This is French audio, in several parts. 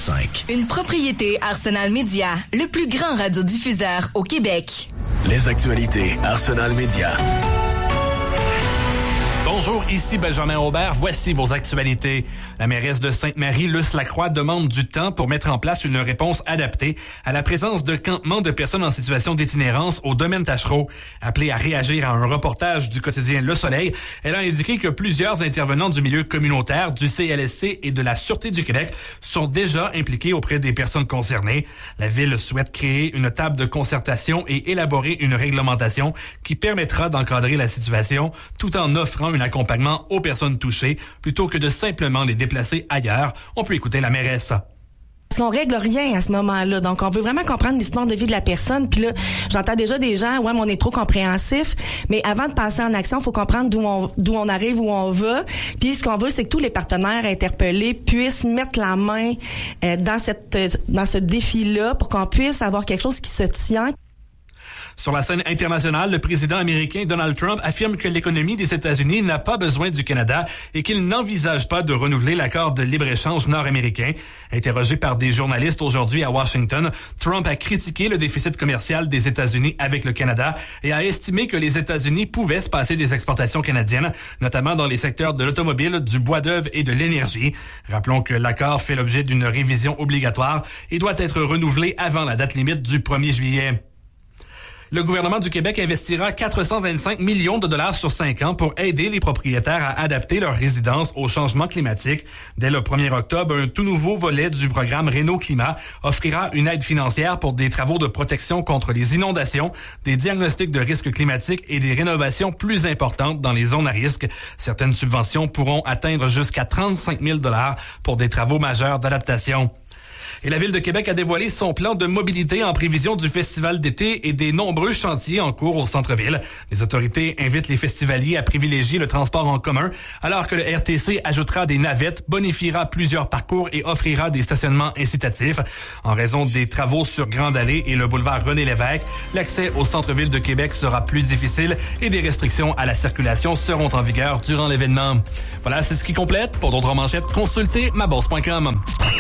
101.5. Une propriété Arsenal Média, le plus grand radiodiffuseur au Québec. Les actualités Arsenal Média. Bonjour, ici Benjamin Aubert. Voici vos actualités. La mairesse de Sainte-Marie, Luce Lacroix, demande du temps pour mettre en place une réponse adaptée à la présence de campements de personnes en situation d'itinérance au domaine Tachereau. Appelée à réagir à un reportage du quotidien Le Soleil, elle a indiqué que plusieurs intervenants du milieu communautaire, du CLSC et de la Sûreté du Québec sont déjà impliqués auprès des personnes concernées. La Ville souhaite créer une table de concertation et élaborer une réglementation qui permettra d'encadrer la situation tout en offrant un accompagnement aux personnes touchées plutôt que de simplement les déplacer ailleurs. On peut écouter la mairesse. Parce qu'on règle rien à ce moment-là. Donc, on veut vraiment comprendre l'histoire de vie de la personne. Puis là, j'entends déjà des gens, ouais, mais on est trop compréhensif. Mais avant de passer en action, il faut comprendre d'où on arrive, où on va. Puis ce qu'on veut, c'est que tous les partenaires interpellés puissent mettre la main dans ce défi-là pour qu'on puisse avoir quelque chose qui se tient. Sur la scène internationale, le président américain Donald Trump affirme que l'économie des États-Unis n'a pas besoin du Canada et qu'il n'envisage pas de renouveler l'accord de libre-échange nord-américain. Interrogé par des journalistes aujourd'hui à Washington, Trump a critiqué le déficit commercial des États-Unis avec le Canada et a estimé que les États-Unis pouvaient se passer des exportations canadiennes, notamment dans les secteurs de l'automobile, du bois d'œuvre et de l'énergie. Rappelons que l'accord fait l'objet d'une révision obligatoire et doit être renouvelé avant la date limite du 1er juillet. Le gouvernement du Québec investira 425 millions de dollars sur 5 ans pour aider les propriétaires à adapter leur résidence au changement climatique. Dès le 1er octobre, un tout nouveau volet du programme Réno Climat offrira une aide financière pour des travaux de protection contre les inondations, des diagnostics de risques climatiques et des rénovations plus importantes dans les zones à risque. Certaines subventions pourront atteindre jusqu'à 35 000 dollars pour des travaux majeurs d'adaptation. Et la Ville de Québec a dévoilé son plan de mobilité en prévision du festival d'été et des nombreux chantiers en cours au centre-ville. Les autorités invitent les festivaliers à privilégier le transport en commun, alors que le RTC ajoutera des navettes, bonifiera plusieurs parcours et offrira des stationnements incitatifs. En raison des travaux sur Grande Allée et le boulevard René-Lévesque, l'accès au centre-ville de Québec sera plus difficile et des restrictions à la circulation seront en vigueur durant l'événement. Voilà, c'est ce qui complète. Pour d'autres manchettes, consultez mabourse.com.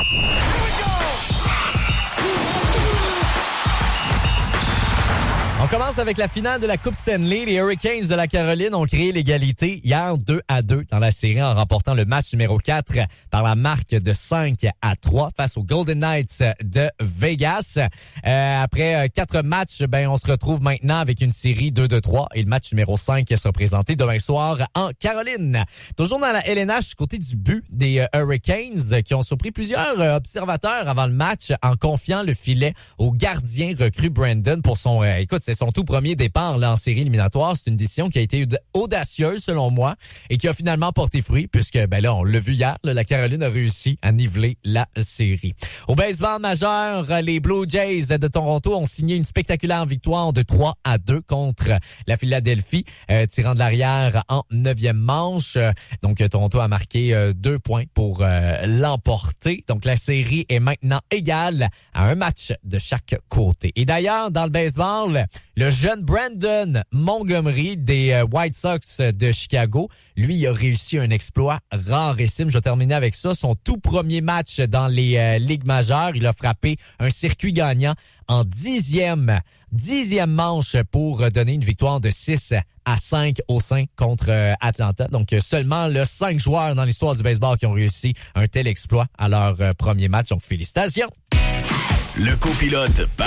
On commence avec la finale de la Coupe Stanley. Les Hurricanes de la Caroline ont créé l'égalité hier 2-2 dans la série en remportant le match numéro 4 par la marque de 5-3 face aux Golden Knights de Vegas. Après 4 matchs, on se retrouve maintenant avec une série 2-3 et le match numéro 5 sera présenté demain soir en Caroline. Toujours dans la LNH, côté du but des Hurricanes qui ont surpris plusieurs observateurs avant le match en confiant le filet au gardien recru Brandon pour son... c'est son tout premier départ là, en série éliminatoire. C'est une décision qui a été audacieuse selon moi et qui a finalement porté fruit puisque on l'a vu hier, la Caroline a réussi à niveler la série. Au baseball majeur, les Blue Jays de Toronto ont signé une spectaculaire victoire de 3-2 contre la Philadelphie, tirant de l'arrière en 9e manche. Donc Toronto a marqué 2 points pour l'emporter. Donc la série est maintenant égale à un match de chaque côté. Et d'ailleurs, dans le baseball, le jeune Brandon Montgomery des White Sox de Chicago, lui, a réussi un exploit rarissime. Je vais terminer avec ça. Son tout premier match dans les ligues majeures, il a frappé un circuit gagnant en 10e manche pour donner une victoire de 6-5 au sein contre Atlanta. Donc, seulement 5 joueurs dans l'histoire du baseball qui ont réussi un tel exploit à leur premier match. Donc, félicitations! Le copilote